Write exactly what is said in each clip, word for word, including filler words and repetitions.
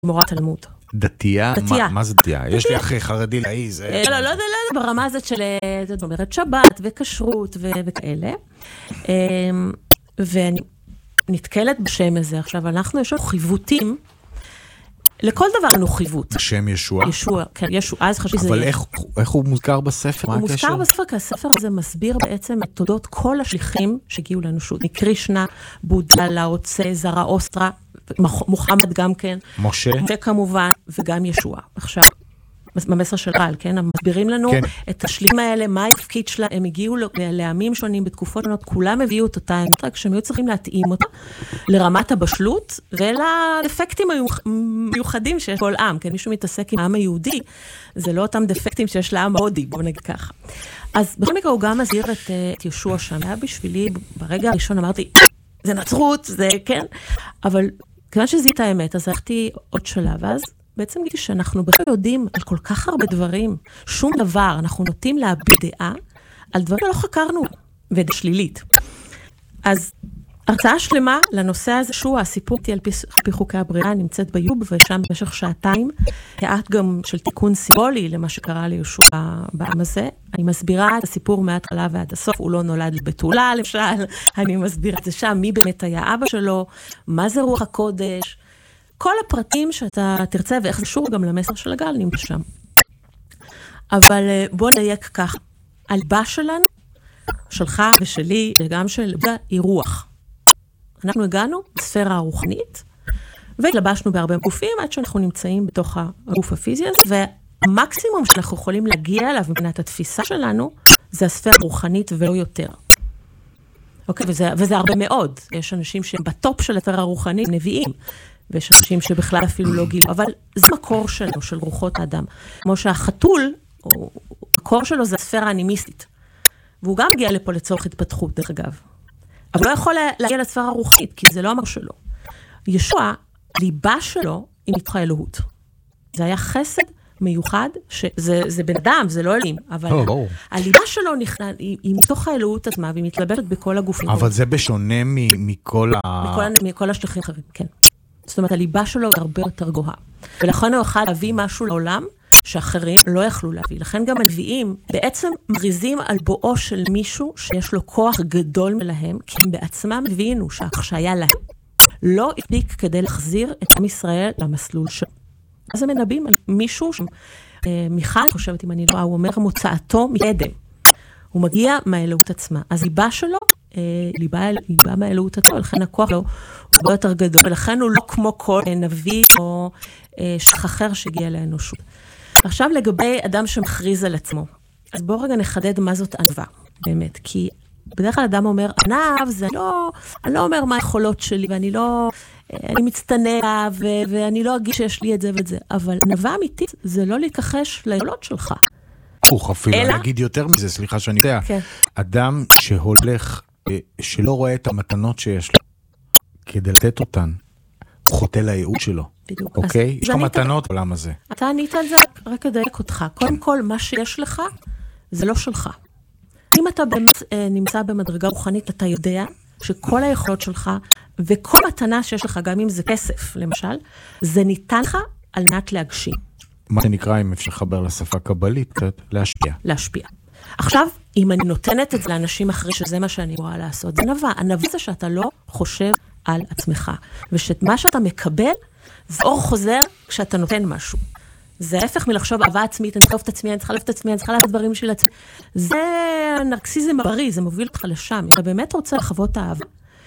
מורת תלמוד. דתייה? דתייה. מה זה דתייה? יש לי אחרי חרדי לאי, זה... לא, לא, לא, לא, ברמה הזאת של, זאת אומרת, שבת וכשרות וכאלה. ואני נתקלת בשם הזה. עכשיו, אנחנו יש לנו חיוותים, לכל דבר לנו חיוות. השם ישוע? ישוע, כן, ישוע. אז חשוב שזה... אבל איך, איך הוא מוזכר בספר? הוא מוזכר בספר, כי הספר הזה מסביר בעצם את תודות כל השליחים שהגיעו לאנושות. מקרישנה, בודה, לאוצה, זרה אוסטרה, מוחמד גם כן. משה. וכמובן, וגם ישוע. עכשיו, במסר של רעל, כן? מסבירים לנו כן. את השליחים האלה, מה התפקיד שלה, הם הגיעו לעמים שונים בתקופות שונות, כולם הביאו את אותה, רק שהם היו צריכים להתאים אותה לרמת הבשלות, ולדפקטים המיוחדים שיש כל עם, כן? מישהו מתעסק עם העם היהודי, זה לא אותם דפקטים שיש לעם ההודי, בוא נגיד ככה. אז בכל מקרה הוא גם מסביר את, את ישוע שם, היה בשבילי, ברגע הראשון אמרתי, זה נצרות, זה כן, אבל כיוון שזאת האמת, אז הלכתי עוד שלב, ואז בעצם גידי שאנחנו בכלל יודעים על כל כך הרבה דברים, שום דבר, אנחנו נוטים להביע דעה על דברים שלא חקרנו, ודעה שלילית. אז הרצאה שלמה לנושא הזה, שהוא הסיפור על פי, פי חוקי הבריאה, נמצאת ביוב, ושם במשך שעתיים, העט גם של תיקון סימבולי למה שקרה לישוע בעם הזה. אני מסבירה את הסיפור מההתחלה ועד הסוף, הוא לא נולד לבתולה, למשל, אני מסבירה את זה שם, מי באמת היה אבא שלו, מה זה רוח הקודש, כל הפרטים שאתה תרצה, ואיך זה שור גם למסר של הגל, נמצא שם. אבל בוא נדייק כך, הליבה שלנו, שלך ושלי, וגם של היא רוח. אנחנו הגענו בספירה הרוחנית, והתלבשנו בהרבה גופים, עד שאנחנו נמצאים בתוך הגוף הפיזי הזה, והמקסימום שאנחנו יכולים להגיע אליו, מבחינת התפיסה שלנו, זה הספירה הרוחנית ולא יותר. אוקיי, וזה, וזה הרבה מאוד. יש אנשים שהם בטופ של הספירה הרוחנית, נביאים, ויש אנשים שבכלל אפילו לא גילו, אבל זה מקור שלנו, של רוחות האדם. כמו שהחתול, או, מקור שלו זה הספירה האנימיסטית. והוא גם מגיע לפה לצורך התפתחות, דרך אגב. אבל לא יכול להגיע לספירה הרוחנית, כי זה לא אמר שלו. ישוע, ליבה שלו, היא מתוך האלוהות. זה היה חסד מיוחד, שזה זה בן אדם, זה לא אלים, אבל oh, oh. הליבה שלו נכנע, היא, היא מתוך האלוהות עצמה, והיא מתלבשת בכל הגופים. אבל זה בשונה מ- מכל ה... מכל, מכל השליחים אחרים, כן. זאת אומרת, הליבה שלו היא הרבה יותר גוהה. ולכן הוא יוכל להביא משהו לעולם, שאחרים לא יכלו להביא. לכן גם הנביאים בעצם מריזים על בואו של מישהו שיש לו כוח גדול מלהם, כי הם בעצמם הבינו שהחשיה להם לא הספיק כדי להחזיר את עם ישראל למסלול שלו. אז הם מנבאים על מישהו, מיכל, חושבת אם אני לא, הוא אומר מוצאתו מקדם. הוא מגיע מהאלוהות עצמה. אז ליבה שלו, ליבה, ליבה מהאלוהות עצמה, ולכן הכוח לו הוא הרבה יותר גדול, ולכן הוא לא כמו כל נביא או שך אחר שהגיע לאנושות. עכשיו לגבי אדם שמכריז על עצמו. אז בואו רגע נחדד מה זאת ענווה, באמת. כי בדרך כלל אדם אומר, ענב זה לא, אני לא אומר מה היכולות שלי, ואני לא, אני מצטנע, ו- ואני לא אגיד שיש לי את זה ואת זה. אבל ענווה אמיתית זה לא להתכחש ליכולות שלך. הוא אפילו אלא... להגיד יותר מזה, סליחה שאני יודע. כן. אדם שהולך, שלא רואה את המתנות שיש לו, כדי לתת אותן, הוא חוטא לייעוד שלו. בדיוק. אוקיי? יש לך מתנות בעולם הזה. אתה ענית על זה, רק אדייק אותך. קודם כל, מה שיש לך, זה לא שלך. אם אתה באמת נמצא במדרגה רוחנית, אתה יודע שכל היכולות שלך, וכל מתנה שיש לך, גם אם זה כסף, למשל, זה ניתן לך על מנת להגשים. מה שנקרא, אם אפשר לחבר לשפה קבלית, להשפיע. להשפיע. עכשיו, אם אני נותנת את זה לאנשים אחרי שזה מה שאני רואה לעשות, זה ענווה. ענווה זה שאתה לא חושב על עצמך. ושמה שאתה מקבל, זה אור חוזר כשאתה נותן משהו. זה ההפך מלחשוב אהבה עצמית, אני צריכה לאהוב את עצמי, אני צריכה לאהוב את עצמי, אני צריכה לאהוב את דברים של עצמי. זה נרקסיזם בריא, זה מוביל אותך לשם. אתה באמת רוצה לחוות האהבה.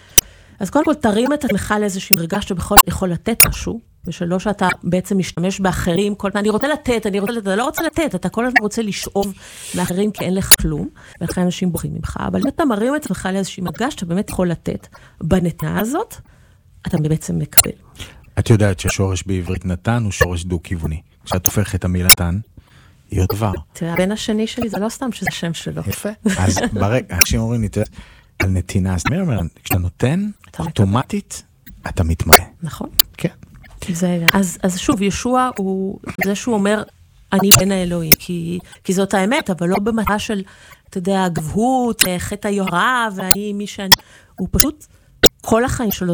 אז קודם כל, תרים את עצמך לאיזושהי מרגע שאתה בכל יכול לתת משהו, ושלא שאתה בעצם משתמש באחרים, כל פעם, אני רוצה לתת, אני רוצה לתת, אתה לא רוצה לתת, אתה כל הזמן רוצה לשאוב מאחרים, כי אין לך כלום, ולכן אנשים בוכים ממך, אבל אם אתה מרים את עצמך לאיזושהי מרגע שאתה באמת יכול לתת בנתנה הזאת, אתה בעצם מקבל. את יודעת שהשורש בעברית נתן הוא שורש דו-כיווני. כשאת הופכת את המילה נתן, היא עוד דבר. תראה, הבן השני שלי זה לא סתם שזה שם שלו. יפה. אז ברגע, כשאומרים לי, על נתינה, אז מי אומר, כשאתה נותן, אוטומטית, אתה מתמלא. נכון. כן. זה, אז, אז שוב, ישוע הוא, זה שהוא אומר, אני בן האלוהים, כי, כי זאת האמת, אבל לא במטרה של, אתה יודע, גבהות, חטא היוהרה, ואני מי שאני, הוא פשוט, כל החיים שלו,